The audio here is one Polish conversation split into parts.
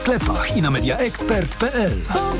w sklepach i na mediaexpert.pl.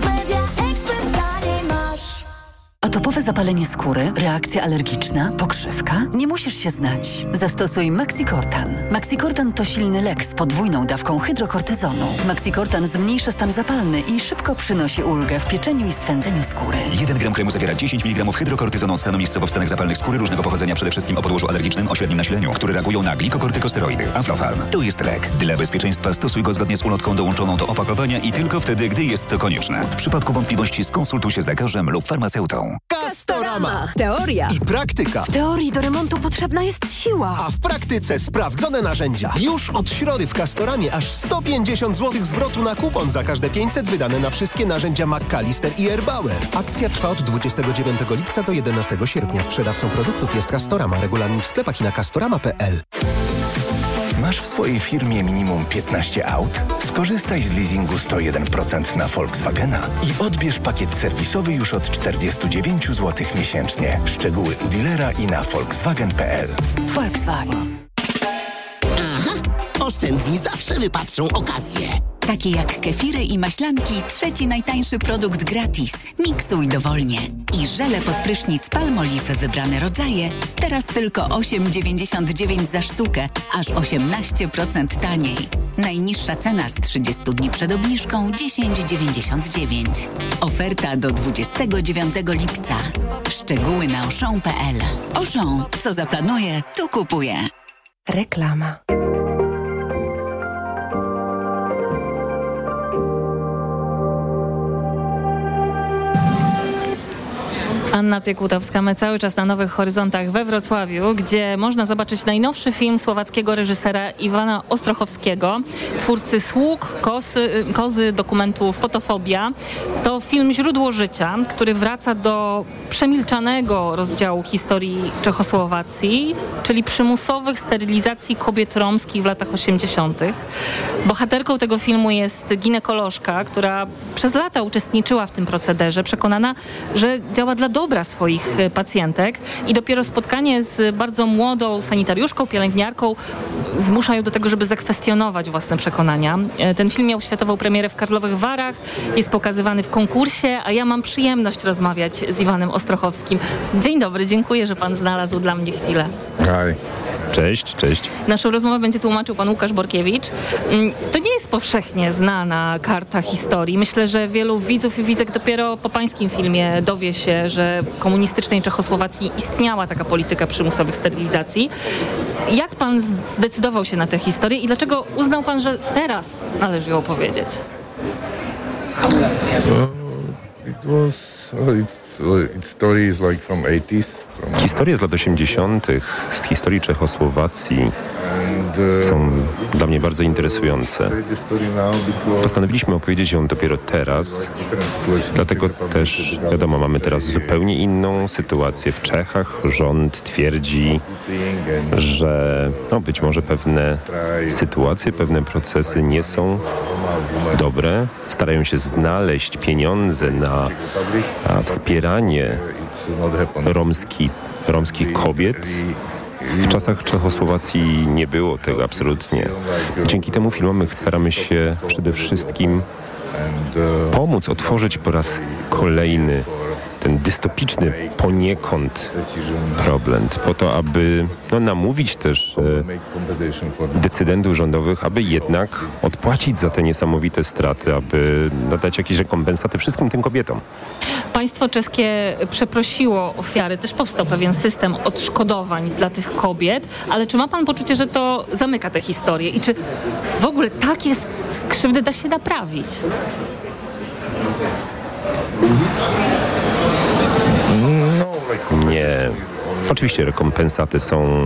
A topowe zapalenie skóry, reakcja alergiczna, pokrzywka? Nie musisz się znać. Zastosuj Maxicortan. Maxicortan to silny lek z podwójną dawką hydrokortyzonu. Maxicortan zmniejsza stan zapalny i szybko przynosi ulgę w pieczeniu i swędzeniu skóry. 1 gram kremu zawiera 10 mg hydrokortyzonu od stanu miejscowo w stanach zapalnych skóry różnego pochodzenia, przede wszystkim o podłożu alergicznym o średnim nasileniu, które reagują na glikokortykosteroidy. Aflofarm to jest lek. Dla bezpieczeństwa stosuj go zgodnie z ulotką dołączoną do opakowania i tylko wtedy, gdy jest to konieczne. W przypadku wątpliwości skonsultuj się z lekarzem lub farmaceutą. Castorama. Teoria i praktyka. W teorii do remontu potrzebna jest siła, a w praktyce sprawdzone narzędzia. Już od środy w Castoramie aż 150 zł zwrotu na kupon za każde 500 wydane na wszystkie narzędzia McAllister i Erbauer. Akcja trwa od 29 lipca do 11 sierpnia. Sprzedawcą produktów jest Castorama. Regulamin w sklepach i na castorama.pl. Masz w swojej firmie minimum 15 aut? Skorzystaj z leasingu 101% na Volkswagena i odbierz pakiet serwisowy już od 49 zł miesięcznie. Szczegóły u dealera i na volkswagen.pl. Volkswagen. Aha! Oszczędni zawsze wypatrzą okazję. Takie jak kefiry i maślanki, trzeci najtańszy produkt gratis. Miksuj dowolnie. I żele pod prysznic Palmolive wybrane rodzaje, teraz tylko 8,99 za sztukę, aż 18% taniej. Najniższa cena z 30 dni przed obniżką 10,99. Oferta do 29 lipca. Szczegóły na Auchan.pl. Auchan, co zaplanuje, to kupuje. Reklama. Anna Piekutowska, my cały czas na Nowych Horyzontach we Wrocławiu, gdzie można zobaczyć najnowszy film słowackiego reżysera Iwana Ostrochowskiego, twórcy Sług, Kozy, dokumentu Fotofobia. To film Źródło życia, który wraca do przemilczanego rozdziału historii Czechosłowacji, czyli przymusowych sterylizacji kobiet romskich w latach 80. Bohaterką tego filmu jest ginekolożka, która przez lata uczestniczyła w tym procederze, przekonana, że działa dla dobra swoich pacjentek i dopiero spotkanie z bardzo młodą sanitariuszką, pielęgniarką zmusza ją do tego, żeby zakwestionować własne przekonania. Ten film miał światową premierę w Karlowych Warach, jest pokazywany w konkursie, a ja mam przyjemność rozmawiać z Iwanem Ostrochowskim. Dzień dobry, dziękuję, że pan znalazł dla mnie chwilę. Hej. Cześć, cześć. Naszą rozmowę będzie tłumaczył pan Łukasz Borkiewicz. To nie jest powszechnie znana karta historii. Myślę, że wielu widzów i widzek dopiero po pańskim filmie dowie się, że w komunistycznej Czechosłowacji istniała taka polityka przymusowych sterylizacji. Jak pan zdecydował się na tę historię i dlaczego uznał pan, że teraz należy ją opowiedzieć? Historie z lat 80. z historii Czechosłowacji są dla mnie bardzo interesujące. Postanowiliśmy opowiedzieć ją dopiero teraz, dlatego też, wiadomo, mamy teraz zupełnie inną sytuację w Czechach. Rząd twierdzi, że być może pewne sytuacje, pewne procesy nie są dobre. Starają się znaleźć pieniądze na wspieranie romskich kobiet. W czasach Czechosłowacji nie było tego absolutnie. Dzięki temu filmom staramy się przede wszystkim pomóc otworzyć po raz kolejny ten dystopiczny poniekąd problem, po to, aby namówić też decydentów rządowych, aby jednak odpłacić za te niesamowite straty, aby dać jakieś rekompensaty wszystkim tym kobietom. Państwo czeskie przeprosiło ofiary, też powstał pewien system odszkodowań dla tych kobiet, ale czy ma pan poczucie, że to zamyka tę historię i czy w ogóle takie krzywdy da się naprawić? Nie. Oczywiście rekompensaty są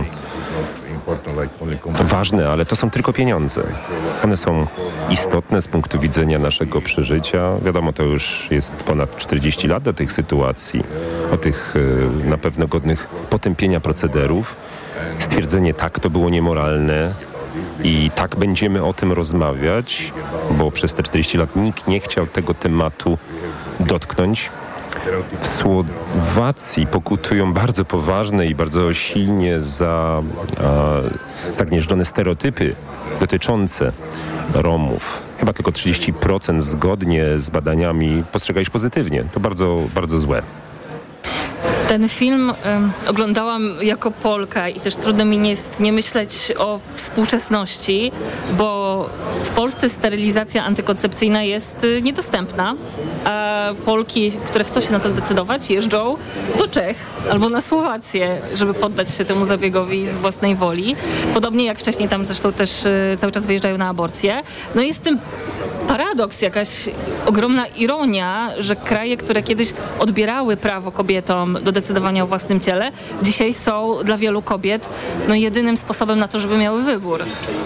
ważne, ale to są tylko pieniądze. One są istotne z punktu widzenia naszego przeżycia. Wiadomo, to już jest ponad 40 lat do tych sytuacji, o tych na pewno godnych potępienia procederów. Stwierdzenie tak, to było niemoralne i tak będziemy o tym rozmawiać, bo przez te 40 lat nikt nie chciał tego tematu dotknąć. W Słowacji pokutują bardzo poważne i bardzo silnie zagnieżdżone stereotypy dotyczące Romów. chyba tylko 30% zgodnie z badaniami postrzega ich pozytywnie. To bardzo, bardzo złe. Ten film oglądałam jako Polka i też trudno mi jest nie myśleć o współczesności, bo w Polsce sterylizacja antykoncepcyjna jest niedostępna, a Polki, które chcą się na to zdecydować, jeżdżą do Czech albo na Słowację, żeby poddać się temu zabiegowi z własnej woli. Podobnie jak wcześniej tam zresztą też cały czas wyjeżdżają na aborcję. No jest w tym paradoks, jakaś ogromna ironia, że kraje, które kiedyś odbierały prawo kobietom do decydowania o własnym ciele, dzisiaj są dla wielu kobiet jedynym sposobem na to, żeby miały wybór.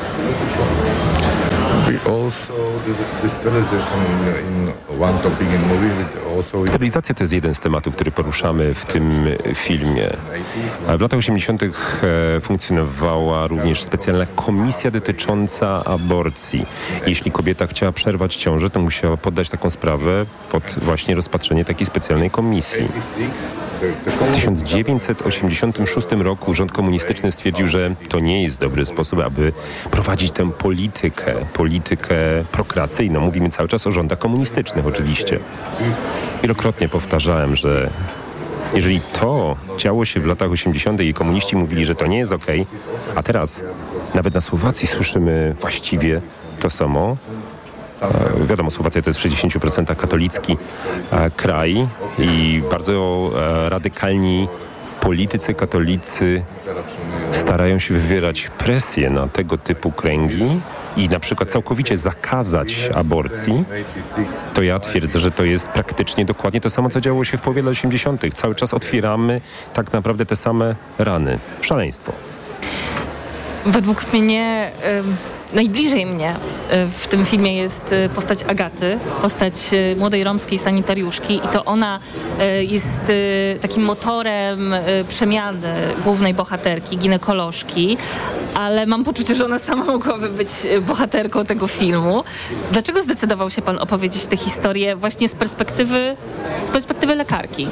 Sterylizacja to jest jeden z tematów, który poruszamy w tym filmie. W latach 80. funkcjonowała również specjalna komisja dotycząca aborcji. Jeśli kobieta chciała przerwać ciążę, to musiała poddać taką sprawę pod właśnie rozpatrzenie takiej specjalnej komisji. W 1986 roku rząd komunistyczny stwierdził, że to nie jest dobry sposób, aby prowadzić tę politykę prokreacyjną. Mówimy cały czas o rządach komunistycznych oczywiście. Wielokrotnie powtarzałem, że jeżeli to działo się w latach 80. i komuniści mówili, że to nie jest okej, a teraz nawet na Słowacji słyszymy właściwie to samo. Wiadomo, Słowacja to jest w 60% katolicki kraj i bardzo radykalni politycy katolicy starają się wywierać presję na tego typu kręgi i na przykład całkowicie zakazać aborcji, to ja twierdzę, że to jest praktycznie dokładnie to samo, co działo się w połowie lat 80. Cały czas otwieramy tak naprawdę te same rany. Szaleństwo. Według mnie najbliżej mnie w tym filmie jest postać Agaty, postać młodej romskiej sanitariuszki i to ona jest takim motorem przemiany głównej bohaterki, ginekolożki, ale mam poczucie, że ona sama mogłaby być bohaterką tego filmu. Dlaczego zdecydował się pan opowiedzieć tę historię właśnie z perspektywy lekarki?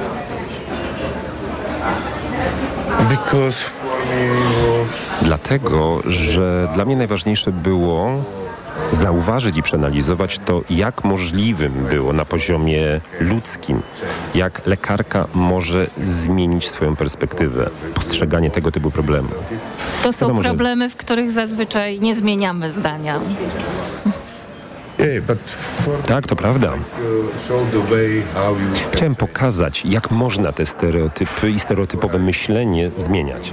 Dlatego, że dla mnie najważniejsze było zauważyć i przeanalizować to, jak możliwym było na poziomie ludzkim, jak lekarka może zmienić swoją perspektywę, postrzeganie tego typu problemu. To są problemy, w których zazwyczaj nie zmieniamy zdania. Tak, to prawda. Chciałem pokazać, jak można te stereotypy i stereotypowe myślenie zmieniać.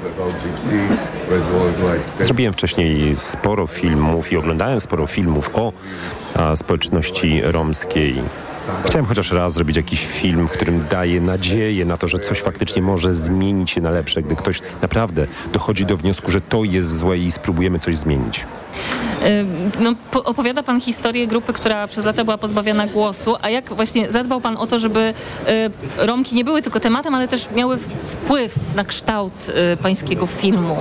Zrobiłem wcześniej sporo filmów i oglądałem sporo filmów o społeczności romskiej. Chciałem chociaż raz zrobić jakiś film, w którym daje nadzieję na to, że coś faktycznie może zmienić się na lepsze, gdy ktoś naprawdę dochodzi do wniosku, że to jest złe i spróbujemy coś zmienić. Opowiada pan historię grupy, która przez lata była pozbawiana głosu, a jak właśnie zadbał pan o to, żeby Romki nie były tylko tematem, ale też miały wpływ na kształt pańskiego filmu?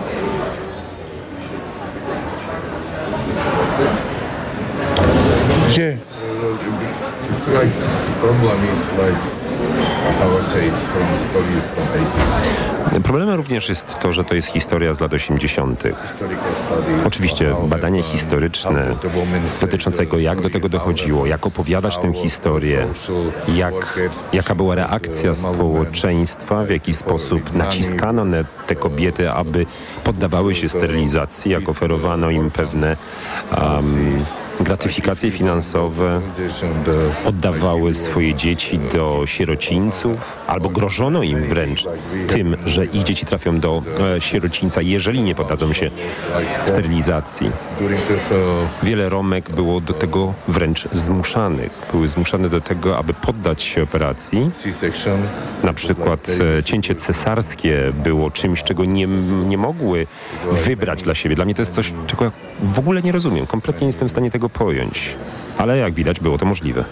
Problemem również jest to, że to jest historia z lat 80. Oczywiście badanie historyczne dotyczące tego, jak do tego dochodziło, jak opowiadać tę historię, jaka była reakcja społeczeństwa, w jaki sposób naciskano na te kobiety, aby poddawały się sterylizacji, jak oferowano im pewne gratyfikacje finansowe, oddawały swoje dzieci do sierocińców albo grożono im wręcz tym, że ich dzieci trafią do sierocińca, jeżeli nie poddadzą się sterylizacji. Wiele Romek było do tego wręcz zmuszanych. Były zmuszane do tego, aby poddać się operacji. Na przykład cięcie cesarskie było czymś, czego nie mogły wybrać dla siebie. Dla mnie to jest coś, czego ja w ogóle nie rozumiem. Kompletnie nie jestem w stanie tego pojąć. Ale jak widać, było to możliwe.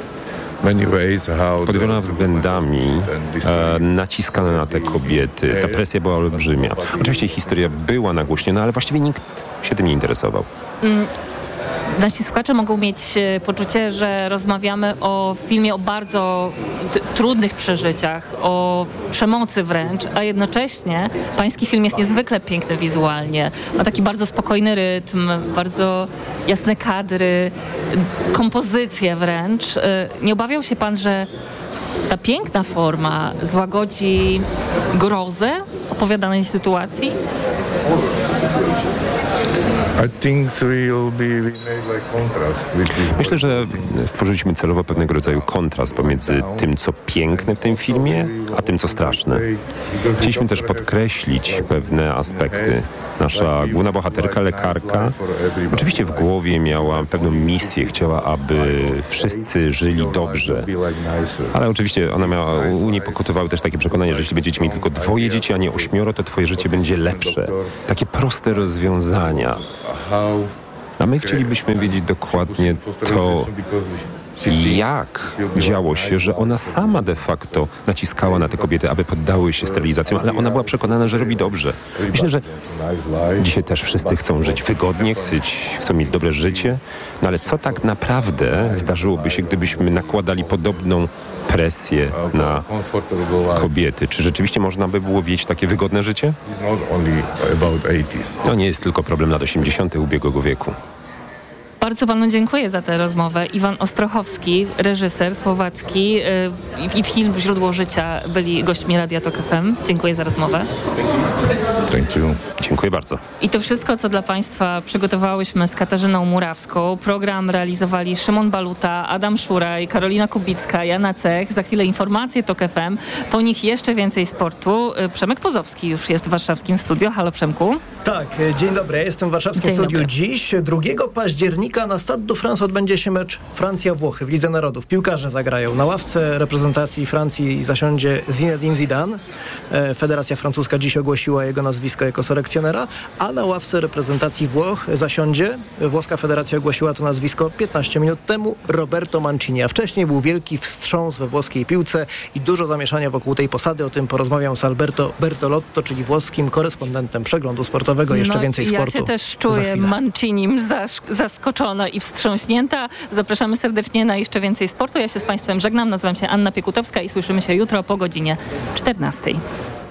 Pod wieloma względami naciskano na te kobiety. Ta presja była olbrzymia. Oczywiście historia była nagłośniona, ale właściwie nikt się tym nie interesował. nasi słuchacze mogą mieć poczucie, że rozmawiamy o filmie o bardzo trudnych przeżyciach, o przemocy wręcz, a jednocześnie pański film jest niezwykle piękny wizualnie. Ma taki bardzo spokojny rytm, bardzo jasne kadry, kompozycję wręcz. Nie obawiał się pan, że ta piękna forma złagodzi grozę opowiadanej sytuacji? Myślę, że stworzyliśmy celowo pewnego rodzaju kontrast pomiędzy tym, co piękne w tym filmie, a tym, co straszne. Chcieliśmy też podkreślić pewne aspekty. Nasza główna bohaterka, lekarka, oczywiście w głowie miała pewną misję. Chciała, aby wszyscy żyli dobrze. Ale oczywiście u niej pokutowały też takie przekonanie, że jeśli będziecie mieli tylko 2 dzieci, a nie 8, to twoje życie będzie lepsze. Takie proste rozwiązania. A my chcielibyśmy wiedzieć dokładnie to, jak działo się, że ona sama de facto naciskała na te kobiety, aby poddały się sterylizacjom, ale ona była przekonana, że robi dobrze. Myślę, że dzisiaj też wszyscy chcą żyć wygodnie, chcą mieć dobre życie, no ale co tak naprawdę zdarzyłoby się, gdybyśmy nakładali podobną presję na kobiety? Czy rzeczywiście można by było wieść takie wygodne życie? To nie jest tylko problem lat 80. ubiegłego wieku. Bardzo panu dziękuję za tę rozmowę. Iwan Ostrochowski, reżyser słowacki i film Źródło życia byli gośćmi Radia Tok FM. Dziękuję za rozmowę. Thank you. Dziękuję bardzo. I to wszystko, co dla państwa przygotowałyśmy z Katarzyną Murawską. Program realizowali Szymon Baluta, Adam Szuraj, Karolina Kubicka, Jana Cech. Za chwilę informacje Tok FM. Po nich jeszcze więcej sportu. Przemek Pozowski już jest w warszawskim studio. Halo Przemku. Tak, dzień dobry. Jestem w warszawskim studiu dziś. 2 października na Stade de France odbędzie się mecz Francja-Włochy w Lidze Narodów. Piłkarze zagrają. Na ławce reprezentacji Francji zasiądzie Zinedine Zidane. Federacja Francuska dziś ogłosiła jego nazwisko jako selekcjonera, a na ławce reprezentacji Włoch zasiądzie, włoska federacja ogłosiła to nazwisko 15 minut temu, Roberto Mancini. A wcześniej był wielki wstrząs we włoskiej piłce i dużo zamieszania wokół tej posady. O tym porozmawiam z Alberto Bertolotto, czyli włoskim korespondentem Przeglądu Sportowego. Jeszcze więcej sportu. Ja się też czuję Mancinim zaskoczona i wstrząśnięta. Zapraszamy serdecznie na jeszcze więcej sportu. Ja się z państwem żegnam. Nazywam się Anna Piekutowska i słyszymy się jutro po godzinie 14.